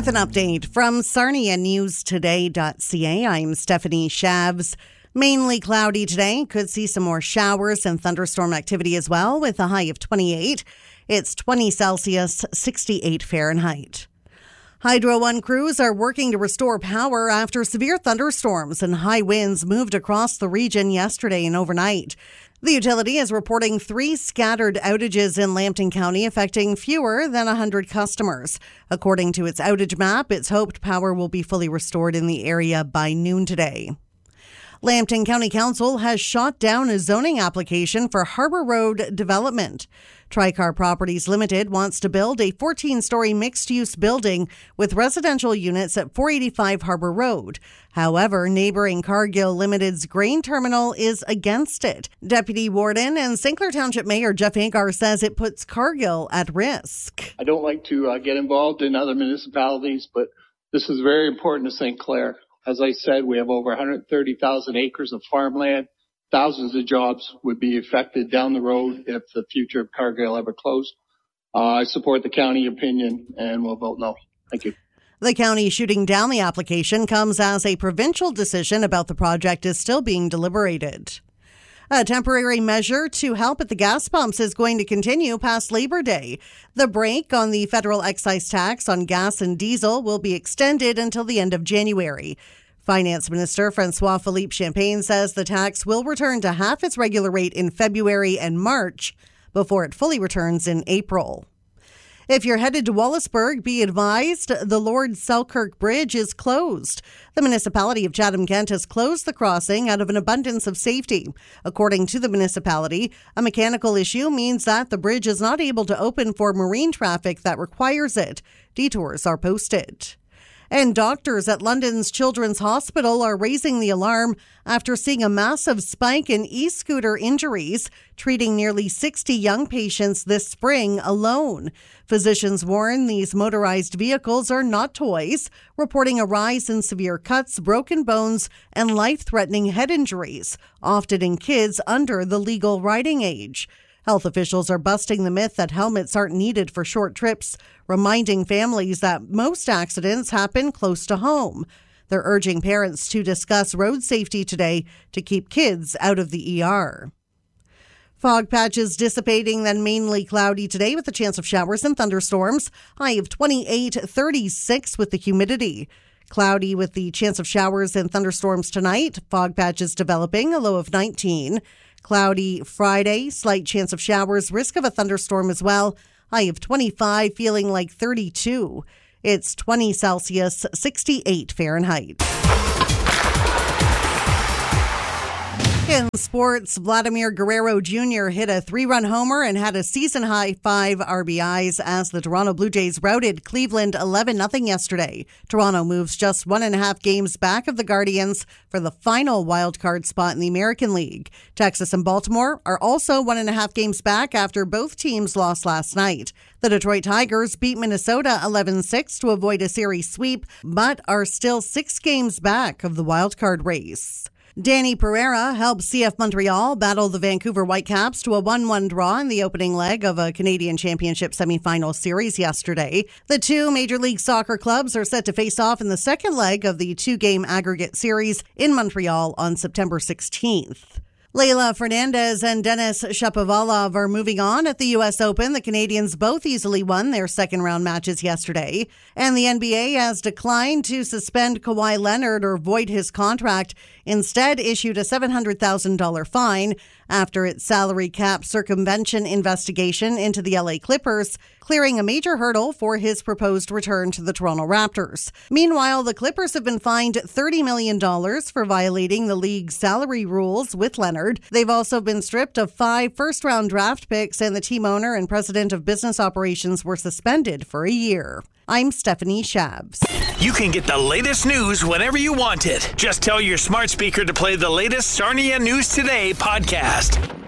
With an update from SarniaNewsToday.ca, I'm Stephanie Shabs. Mainly cloudy today. Could see some more showers and thunderstorm activity as well, with a high of 28. It's 20 Celsius, 68 Fahrenheit. Hydro One crews are working to restore power after severe thunderstorms and high winds moved across the region yesterday and overnight. The utility is reporting 3 scattered outages in Lambton County, affecting fewer than 100 customers. According to its outage map, it's hoped power will be fully restored in the area by noon today. Lambton County Council has shot down a zoning application for Harbour Road development. Tricar Properties Limited wants to build a 14-story mixed-use building with residential units at 485 Harbour Road. However, neighboring Cargill Limited's grain terminal is against it. Deputy Warden and St. Clair Township Mayor Jeff Agar says it puts Cargill at risk. I don't like to get involved in other municipalities, but this is very important to St. Clair. As I said, we have over 130,000 acres of farmland. Thousands of jobs would be affected down the road if the future of Cargill ever closed. I support the county opinion and will vote no. Thank you. The county shooting down the application comes as a provincial decision about the project is still being deliberated. A temporary measure to help at the gas pumps is going to continue past Labor Day. The break on the federal excise tax on gas and diesel will be extended until the end of January. Finance Minister Francois Philippe Champagne says the tax will return to half its regular rate in February and March before it fully returns in April. If you're headed to Wallaceburg, be advised the Lord Selkirk Bridge is closed. The municipality of Chatham-Kent has closed the crossing out of an abundance of safety. According to the municipality, a mechanical issue means that the bridge is not able to open for marine traffic that requires it. Detours are posted. And doctors at London's Children's Hospital are raising the alarm after seeing a massive spike in e-scooter injuries, treating nearly 60 young patients this spring alone. Physicians warn these motorized vehicles are not toys, reporting a rise in severe cuts, broken bones, and life-threatening head injuries, often in kids under the legal riding age. Health officials are busting the myth that helmets aren't needed for short trips, reminding families that most accidents happen close to home. They're urging parents to discuss road safety today to keep kids out of the ER. Fog patches dissipating, then mainly cloudy today with a chance of showers and thunderstorms. High of 28, 36 with the humidity. Cloudy with the chance of showers and thunderstorms tonight. Fog patches developing, a low of 19. Cloudy Friday, slight chance of showers, risk of a thunderstorm as well. High of 25, feeling like 32. It's 20 Celsius, 68 Fahrenheit. In sports, Vladimir Guerrero Jr. hit a 3-run homer and had a season-high 5 RBIs as the Toronto Blue Jays routed Cleveland 11-0 yesterday. Toronto moves just 1.5 games back of the Guardians for the final wildcard spot in the American League. Texas and Baltimore are also 1.5 games back after both teams lost last night. The Detroit Tigers beat Minnesota 11-6 to avoid a series sweep, but are still 6 games back of the wildcard race. Danny Pereira helped CF Montreal battle the Vancouver Whitecaps to a 1-1 draw in the opening leg of a Canadian Championship semifinal series yesterday. The two Major League Soccer clubs are set to face off in the second leg of the 2-game aggregate series in Montreal on September 16th. Leylah Fernandez and Denis Shapovalov are moving on at the U.S. Open. The Canadians both easily won their second-round matches yesterday. And the NBA has declined to suspend Kawhi Leonard or void his contract, instead issued a $700,000 fine after its salary cap circumvention investigation into the LA Clippers, clearing a major hurdle for his proposed return to the Toronto Raptors. Meanwhile, the Clippers have been fined $30 million for violating the league's salary rules with Leonard. They've also been stripped of 5 first-round draft picks, and the team owner and president of business operations were suspended for a year. I'm Stephanie Shabs. You can get the latest news whenever you want it. Just tell your smart speaker to play the latest Sarnia News Today podcast.